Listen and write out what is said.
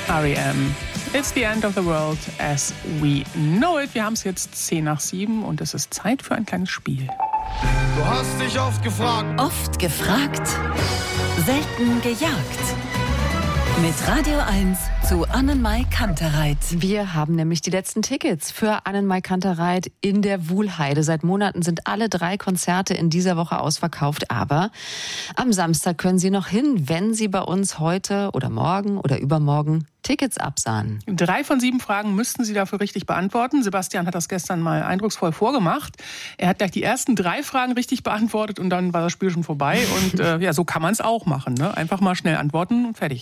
R.E.M. It's the end of the world as we know it. Wir haben es jetzt 6:10 und es ist Zeit für ein kleines Spiel. Du hast dich oft gefragt. Oft gefragt, selten gejagt. Mit Radio 1 zu Annenmai Kantereit. Wir haben nämlich die letzten Tickets für Annenmai Kantereit in der Wuhlheide. Seit Monaten sind alle 3 Konzerte in dieser Woche ausverkauft. Aber am Samstag können Sie noch hin, wenn Sie bei uns heute oder morgen oder übermorgen Tickets absahen. 3 von 7 Fragen müssten Sie dafür richtig beantworten. Sebastian hat das gestern mal eindrucksvoll vorgemacht. Er hat gleich die ersten 3 Fragen richtig beantwortet und dann war das Spiel schon vorbei. Und so kann man es auch machen. Ne? Einfach mal schnell antworten und fertig.